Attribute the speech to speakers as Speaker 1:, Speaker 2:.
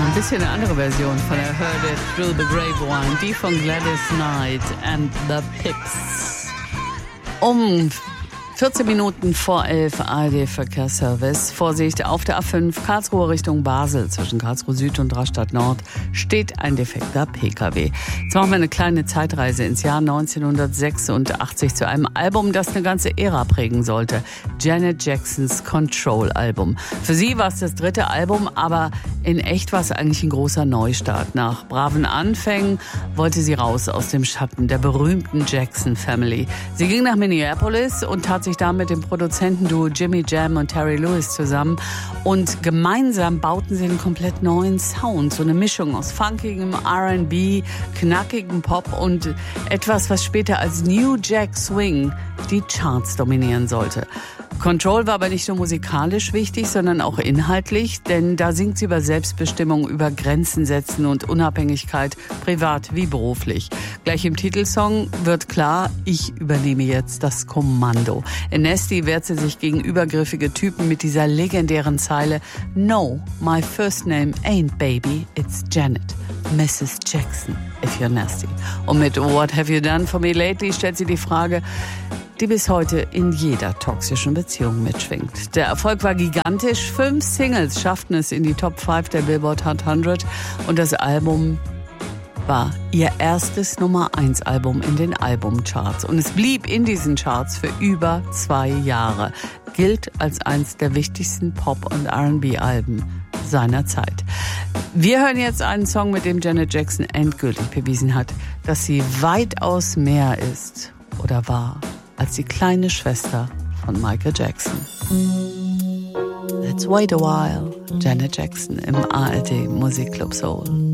Speaker 1: Ein bisschen eine andere Version von I Heard It Through the Grapevine, die von Gladys Knight and the Pips. 14 Minuten vor 11 ARD Verkehrsservice. Vorsicht, auf der A5 Karlsruhe Richtung Basel zwischen Karlsruhe Süd und Rastatt Nord steht ein defekter PKW. Jetzt machen wir eine kleine Zeitreise ins Jahr 1986 zu einem Album, das eine ganze Ära prägen sollte. Janet Jacksons Control-Album. Für sie war es das 3. Album, aber in echt war es eigentlich ein großer Neustart. Nach braven Anfängen wollte sie raus aus dem Schatten der berühmten Jackson Family. Sie ging nach Minneapolis und tat sich da mit dem Produzentenduo Jimmy Jam und Terry Lewis zusammen und gemeinsam bauten sie einen komplett neuen Sound, so eine Mischung aus funkigem R&B, knackigem Pop und etwas, was später als New Jack Swing die Charts dominieren sollte. Control war aber nicht nur musikalisch wichtig, sondern auch inhaltlich, denn da singt sie über Selbstbestimmung, über Grenzen setzen und Unabhängigkeit, privat wie beruflich. Gleich im Titelsong wird klar, ich übernehme jetzt das Kommando. In Nasty wehrt sie sich gegen übergriffige Typen mit dieser legendären Zeile No, my first name ain't baby, it's Janet, Mrs. Jackson, if you're nasty. Und mit What have you done for me lately stellt sie die Frage, die bis heute in jeder toxischen Beziehung mitschwingt. Der Erfolg war gigantisch. 5 Singles schafften es in die Top 5 der Billboard Hot 100 und das Album war ihr erstes Nummer-1-Album in den Albumcharts. Und es blieb in diesen Charts für über 2 Jahre. Gilt als eins der wichtigsten Pop- und R&B-Alben seiner Zeit. Wir hören jetzt einen Song, mit dem Janet Jackson endgültig bewiesen hat, dass sie weitaus mehr ist oder war als die kleine Schwester von Michael Jackson. Let's wait a while. Janet Jackson im ARD Musikclub Soul.